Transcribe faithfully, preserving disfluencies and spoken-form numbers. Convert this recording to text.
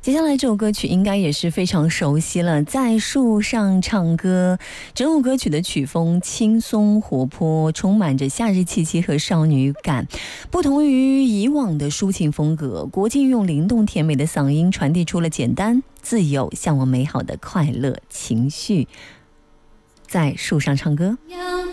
接下来这首歌曲应该也是非常熟悉了，在树上唱歌。整首歌曲的曲风轻松活泼，充满着夏日气息和少女感。不同于以往的抒情风格，国境用灵动甜美的嗓音传递出了简单、自由、向往美好的快乐情绪。在树上唱歌。 阳